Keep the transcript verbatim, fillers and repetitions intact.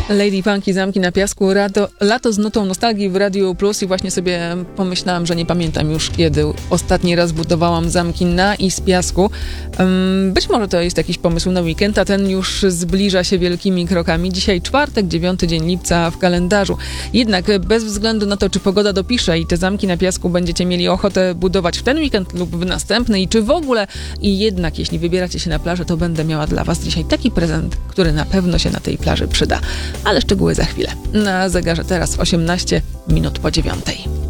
Lady Funky, Zamki na Piasku, Rato, lato z nutą nostalgii w Radiu Plus i właśnie sobie pomyślałam, że nie pamiętam już kiedy ostatni raz budowałam zamki na i z piasku. Um, być może to jest jakiś pomysł na weekend, a ten już zbliża się wielkimi krokami. Dzisiaj czwartek, dziewiąty dzień lipca w kalendarzu. Jednak bez względu na to, czy pogoda dopisze i te zamki na piasku będziecie mieli ochotę budować w ten weekend lub w następny i czy w ogóle i jednak jeśli wybieracie się na plażę, to będę miała dla was dzisiaj taki prezent, który na pewno się na tej plaży przyda. Ale szczegóły za chwilę. Na zegarze teraz osiemnaście minut po dziewiątej.